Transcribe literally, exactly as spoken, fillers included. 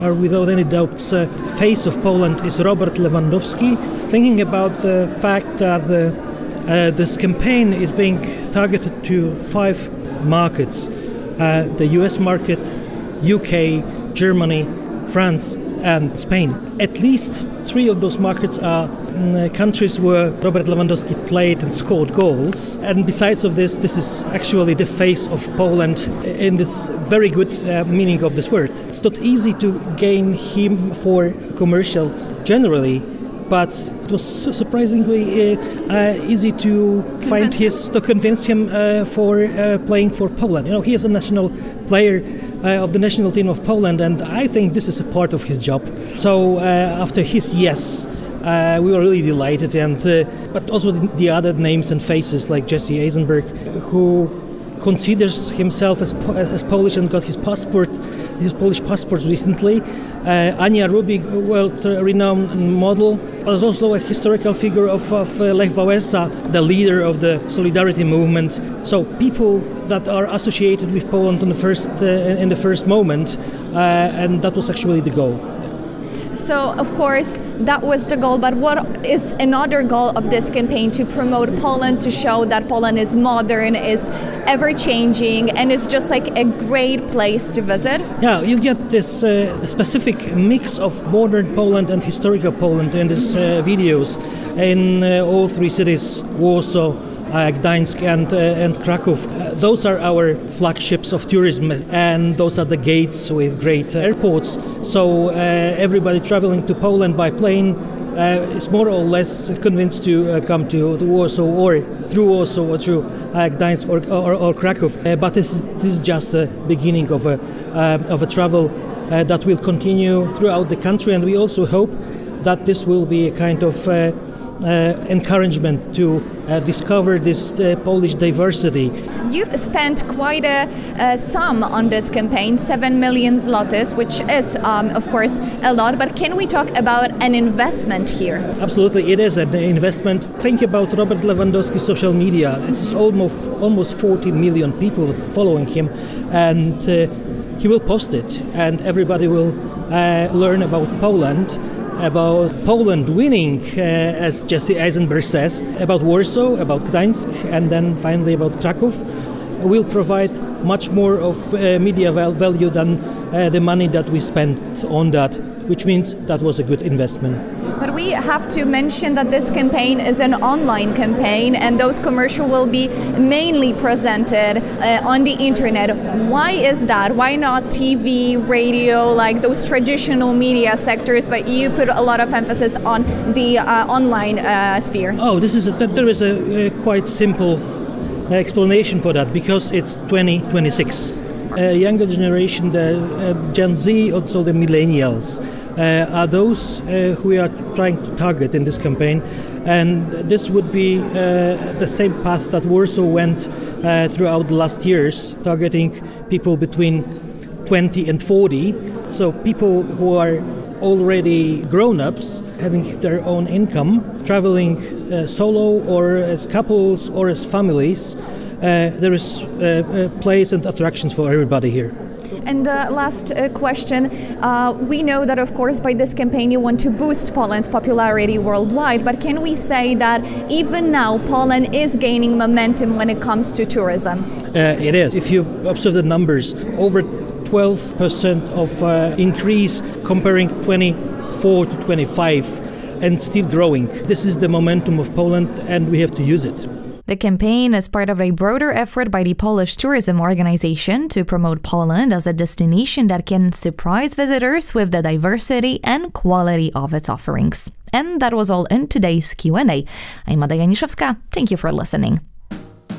Or without any doubts, uh, face of Poland is Robert Lewandowski. Thinking about the fact that the, uh, this campaign is being targeted to five markets, uh, the U S market, U K, Germany, France and Spain. At least three of those markets are uh, countries where Robert Lewandowski played and scored goals. And besides of this, this is actually the face of Poland in this very good uh, meaning of this word. It's not easy to gain him for commercials generally, but it was surprisingly uh, uh, easy to find his, to convince him uh, for uh, playing for Poland. You know, he is a national player uh, of the national team of Poland, and I think this is a part of his job. So uh, after his yes, uh, we were really delighted, and uh, but also the, the other names and faces like Jesse Eisenberg, who considers himself as, as Polish and got his passport, his Polish passport recently. Uh, Ania Rubik, world-renowned model, was also a historical figure of, of uh, Lech Wałęsa, the leader of the Solidarity movement. So people that are associated with Poland in the first uh, in the first moment, uh, and that was actually the goal. So, of course, that was the goal, but what is another goal of this campaign? To promote Poland, to show that Poland is modern, is ever-changing, and is just like a great place to visit? Yeah, you get this uh, specific mix of modern Poland and historical Poland in these uh, videos in uh, all three cities, Warsaw, Uh, Gdańsk and uh, and Kraków. Uh, those are our flagships of tourism, and those are the gates with great airports. So uh, everybody traveling to Poland by plane uh, is more or less convinced to uh, come to, to Warsaw, or through Warsaw or through uh, Gdańsk or, or, or Kraków. Uh, but this, this is just the beginning of a uh, of a travel uh, that will continue throughout the country, and we also hope that this will be a kind of uh, Uh, encouragement to uh, discover this uh, Polish diversity. You've spent quite a uh, sum on this campaign, seven million zlotys, which is, um, of course, a lot. But can we talk about an investment here? Absolutely, it is an investment. Think about Robert Lewandowski's social media. It's almost almost forty million people following him, and uh, he will post it, and everybody will uh, learn about Poland. About Poland winning, uh, as Jesse Eisenberg says, about Warsaw, about Gdańsk, and then finally about Kraków, will provide much more of uh, media val- value than uh, the money that we spent on that, which means that was a good investment. But we have to mention that this campaign is an online campaign, and those commercials will be mainly presented uh, on the internet. Why is that? Why not T V, radio, like those traditional media sectors, but you put a lot of emphasis on the uh, online uh, sphere? Oh, this is a, there is a, a quite simple explanation for that, because it's twenty twenty-six. Uh, younger generation, the uh, Gen Z, also the millennials, uh, are those uh, who we are trying to target in this campaign. And this would be uh, the same path that Warsaw went uh, throughout the last years, targeting people between twenty and forty. So people who are already grown-ups, having their own income, traveling uh, solo or as couples or as families. Uh, there is uh, uh, place and attractions for everybody here. And the uh, last uh, question, uh, we know that of course by this campaign you want to boost Poland's popularity worldwide, but can we say that even now Poland is gaining momentum when it comes to tourism? Uh, it is. If you observe the numbers, over twelve percent of uh, increase comparing twenty-four to twenty-five, and still growing. This is the momentum of Poland, and we have to use it. The campaign is part of a broader effort by the Polish Tourism Organization to promote Poland as a destination that can surprise visitors with the diversity and quality of its offerings. And that was all in today's Q and A. I'm Mada Janiszewska. Thank you for listening.